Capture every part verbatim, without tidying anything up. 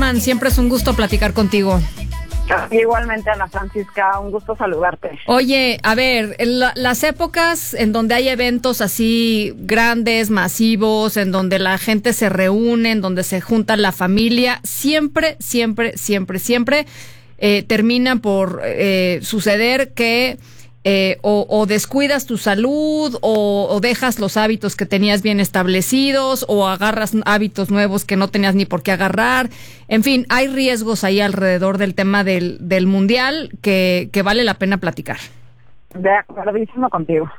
Friedman, siempre es un gusto platicar contigo. Igualmente, Ana Francisca, un gusto saludarte. Oye, a ver, la, las épocas en donde hay eventos así grandes, masivos, en donde la gente se reúne, en donde se junta la familia, siempre, siempre, siempre, siempre eh, termina por eh, suceder que eh, o, o descuidas tu salud o, o dejas los hábitos que tenías bien establecidos o agarras hábitos nuevos que no tenías ni por qué agarrar. En fin, hay riesgos ahí alrededor del tema del, del mundial que, que vale la pena platicar. De acuerdísimo contigo.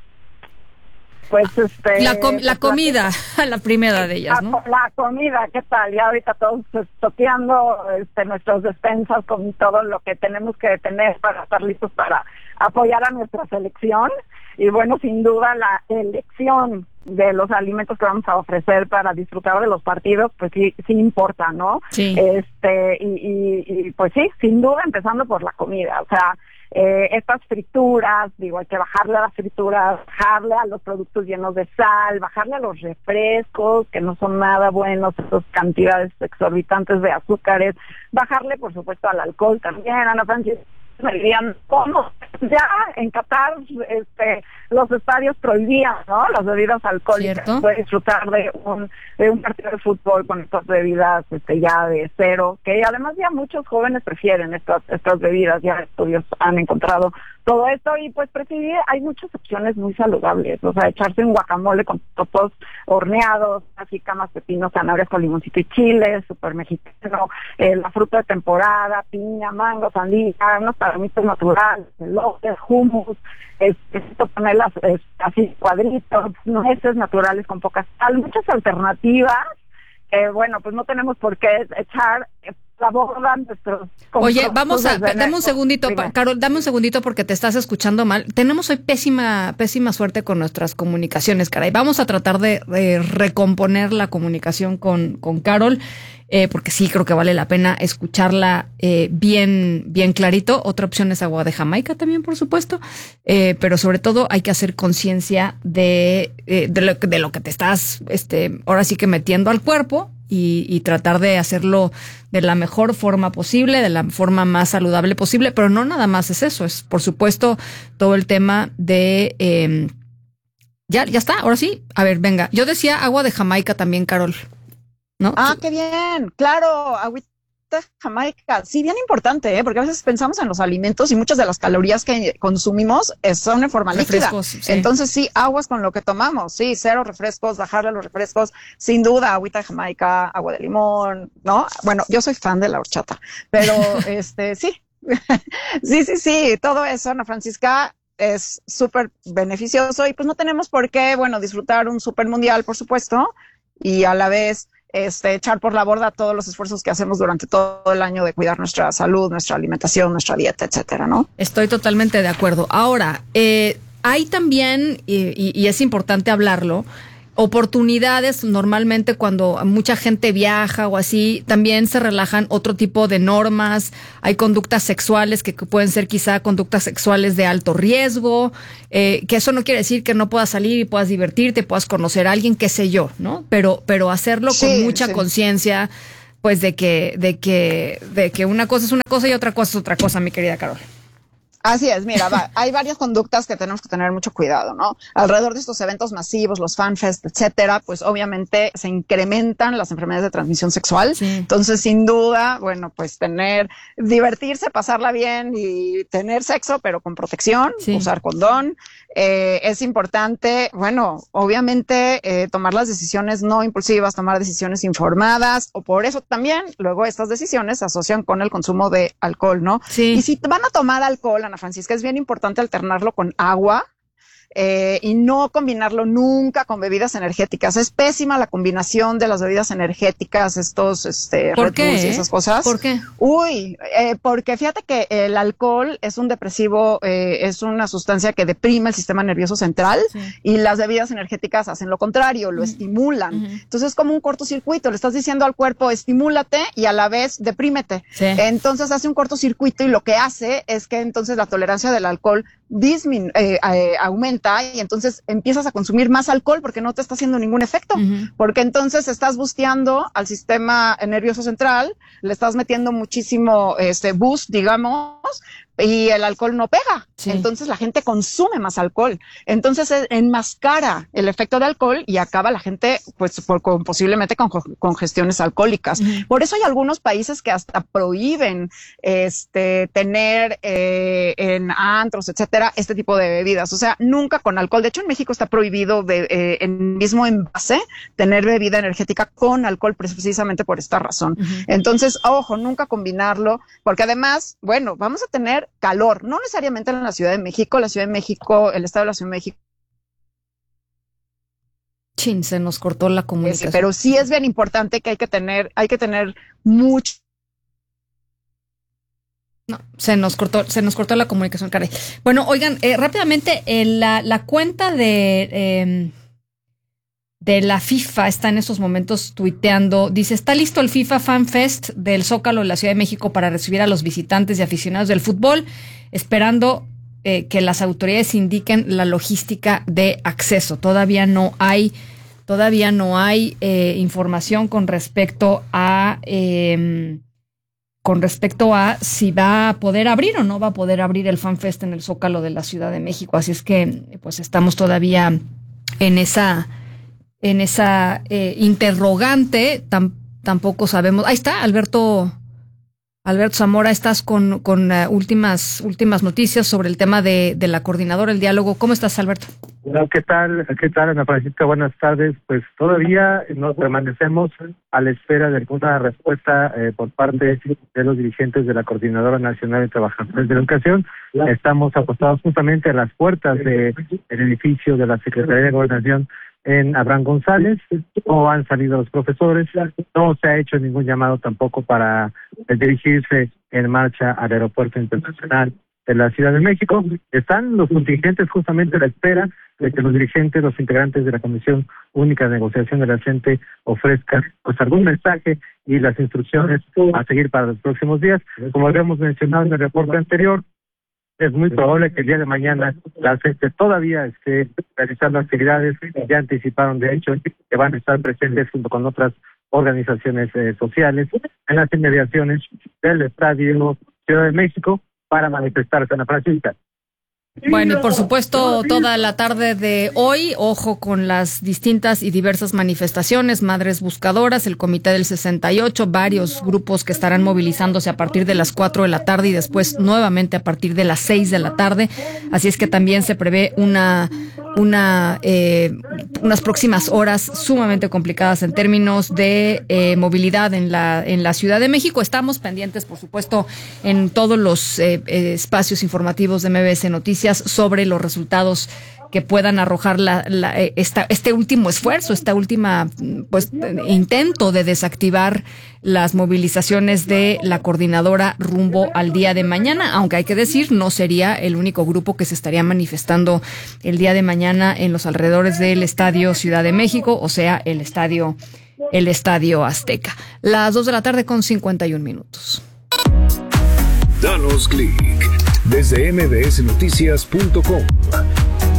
Pues este... La, com- la comida, la primera de ellas, ¿no? La comida, ¿qué tal? Ya ahorita todos toqueando este, nuestros despensas con todo lo que tenemos que tener para estar listos para apoyar a nuestra selección. Y bueno, sin duda la elección de los alimentos que vamos a ofrecer para disfrutar de los partidos, pues sí, sí importa, ¿no? Sí. Este, y, y, y pues sí, sin duda empezando por la comida, o sea, Eh, estas frituras, digo, hay que bajarle a las frituras, bajarle a los productos llenos de sal, bajarle a los refrescos, que no son nada buenos, esas cantidades exorbitantes de azúcares, bajarle, por supuesto, al alcohol también. Ana Francisca, me dirían, ¿cómo? Ya en Qatar este, los estadios prohibían, ¿no?, las bebidas alcohólicas. ¿Cierto? Puede disfrutar de un, de un partido de fútbol con estas bebidas este, ya de cero, que además ya muchos jóvenes prefieren estas, estas bebidas, ya estudios han encontrado todo esto y pues preferir, hay muchas opciones muy saludables, o sea, echarse un guacamole con topos horneados, así camas, pepinos, zanahorias con limoncito y chile, súper mexicano, eh, la fruta de temporada, piña, mango, sandía, unos palomitas naturales, elotes, hummus, este, ponerlas es, así cuadritos, nueces naturales con poca sal, muchas alternativas, que eh, bueno, pues no tenemos por qué echar la borda nuestros... Oye, vamos a, dame un segundito, pa, Carol, dame un segundito porque te estás escuchando mal. Tenemos hoy pésima, pésima suerte con nuestras comunicaciones, caray. Vamos a tratar de, de recomponer la comunicación con, con Carol, eh, porque sí creo que vale la pena escucharla eh, bien, bien clarito. Otra opción es agua de Jamaica también, por supuesto, eh, pero sobre todo hay que hacer conciencia de, eh, de, lo, de lo que te estás, este, ahora sí que metiendo al cuerpo. Y, y tratar de hacerlo de la mejor forma posible, de la forma más saludable posible, pero no nada más es eso, es por supuesto todo el tema de... Eh, ya, ya está, ahora sí, a ver, venga, yo decía agua de Jamaica también, Carol, ¿no? Ah, qué bien, claro, agüita de Jamaica, sí, bien importante, ¿eh? Porque a veces pensamos en los alimentos y muchas de las calorías que consumimos son en forma líquida. Sí. Entonces sí, aguas con lo que tomamos, sí, cero refrescos, bajarle a los refrescos, sin duda, agüita de Jamaica, agua de limón, ¿no? Bueno, yo soy fan de la horchata, pero este, sí, sí, sí, sí, todo eso, Ana Francisca, es súper beneficioso y pues no tenemos por qué, bueno, disfrutar un súper mundial, por supuesto, y a la vez Este, echar por la borda todos los esfuerzos que hacemos durante todo el año de cuidar nuestra salud, nuestra alimentación, nuestra dieta, etcétera, ¿no? Estoy totalmente de acuerdo. Ahora, eh, hay también, y, y, y es importante hablarlo, oportunidades normalmente cuando mucha gente viaja o así, también se relajan otro tipo de normas, hay conductas sexuales que pueden ser quizá conductas sexuales de alto riesgo, eh, que eso no quiere decir que no puedas salir y puedas divertirte, puedas conocer a alguien, qué sé yo, ¿no? Pero, pero hacerlo sí, con mucha sí. conciencia, pues de que, de que, de que una cosa es una cosa y otra cosa es otra cosa, mi querida Carol. Así es, mira, va, hay varias conductas que tenemos que tener mucho cuidado, ¿no? Alrededor de estos eventos masivos, los fanfest, etcétera, pues obviamente se incrementan las enfermedades de transmisión sexual. Sí. Entonces, sin duda, bueno, pues tener, divertirse, pasarla bien y tener sexo, pero con protección, sí. usar condón. Eh, es importante, bueno, obviamente eh, tomar las decisiones no impulsivas, tomar decisiones informadas, o por eso también luego estas decisiones se asocian con el consumo de alcohol, ¿no? Sí. Y si van a tomar alcohol, Ana Francisca, es bien importante alternarlo con agua eh, y no combinarlo nunca con bebidas energéticas. Es pésima la combinación de las bebidas energéticas, estos este, ¿Por Red qué? Bulls y esas cosas. ¿Por qué? Uy, eh, porque fíjate que el alcohol es un depresivo, eh, es una sustancia que deprime el sistema nervioso central sí. y las bebidas energéticas hacen lo contrario, lo uh-huh. estimulan. Uh-huh. Entonces es como un cortocircuito, le estás diciendo al cuerpo estimúlate y a la vez deprímete. Sí. Entonces hace un cortocircuito y lo que hace es que entonces la tolerancia del alcohol dismin eh, eh, aumenta y entonces empiezas a consumir más alcohol porque no te está haciendo ningún efecto, uh-huh. porque entonces estás busteando al sistema nervioso central, le estás metiendo muchísimo este boost, digamos, y el alcohol no pega. Sí. Entonces la gente consume más alcohol. Entonces enmascara el efecto de alcohol y acaba la gente pues por, con, posiblemente con congestiones alcohólicas. Uh-huh. Por eso hay algunos países que hasta prohíben este tener eh, en antros, etcétera, este tipo de bebidas. O sea, nunca con alcohol. De hecho, en México está prohibido de, eh, en mismo envase tener bebida energética con alcohol precisamente por esta razón. Uh-huh. Entonces, ojo, nunca combinarlo, porque además, bueno, vamos a tener calor, no necesariamente en la Ciudad de México, la Ciudad de México, el estado de la Ciudad de México. Chin, se nos cortó la comunicación. Sí, pero sí es bien importante que hay que tener, hay que tener mucho. No, se nos cortó, se nos cortó la comunicación, caray. Bueno, oigan, eh, rápidamente, eh, la, la cuenta de eh, de la FIFA está en estos momentos tuiteando, dice, está listo el FIFA Fan Fest del Zócalo de la Ciudad de México para recibir a los visitantes y aficionados del fútbol, esperando eh, que las autoridades indiquen la logística de acceso. Todavía no hay, todavía no hay eh, información con respecto a eh, con respecto a si va a poder abrir o no va a poder abrir el Fan Fest en el Zócalo de la Ciudad de México. Así es que pues estamos todavía en esa en esa eh, interrogante, tam, tampoco sabemos. Ahí está, Alberto Alberto Zamora, estás con, con uh, últimas últimas noticias sobre el tema de, de la coordinadora, el diálogo. ¿Cómo estás, Alberto? Bueno, ¿qué tal? ¿Qué tal, Ana Francisca? Buenas tardes. Pues todavía nos permanecemos a la espera de alguna respuesta eh, por parte de los dirigentes de la Coordinadora Nacional de Trabajadores de la Educación. Estamos acostados justamente a las puertas del edificio de la Secretaría de Gobernación en Abraham González. No han salido los profesores, no se ha hecho ningún llamado tampoco para dirigirse en marcha al Aeropuerto Internacional de la Ciudad de México. Están los contingentes justamente a la espera de que los dirigentes, los integrantes de la Comisión Única de Negociación de la CENTE ofrezcan pues algún mensaje y las instrucciones a seguir para los próximos días. Como habíamos mencionado en el reporte anterior, es muy probable que el día de mañana la CENTE todavía esté realizando actividades. Ya anticiparon, de hecho, que van a estar presentes junto con otras organizaciones eh, sociales en las inmediaciones del Estadio Ciudad de México para manifestarse en la Francisca. Bueno, y por supuesto, toda la tarde de hoy, ojo con las distintas y diversas manifestaciones, Madres Buscadoras, el Comité del sesenta y ocho, varios grupos que estarán movilizándose a partir de las cuatro de la tarde y después nuevamente a partir de las seis de la tarde. Así es que también se prevé una, una, eh, unas próximas horas sumamente complicadas en términos de eh, movilidad en la, en la Ciudad de México. Estamos pendientes, por supuesto, en todos los eh, eh, espacios informativos de M B S Noticias sobre los resultados que puedan arrojar la, la, esta, este último esfuerzo, esta última pues intento de desactivar las movilizaciones de la coordinadora rumbo al día de mañana, aunque hay que decir, no sería el único grupo que se estaría manifestando el día de mañana en los alrededores del Estadio Ciudad de México, o sea, el estadio, el Estadio Azteca. Las dos de la tarde con cincuenta y un minutos. Danos clic desde m b s noticias punto com.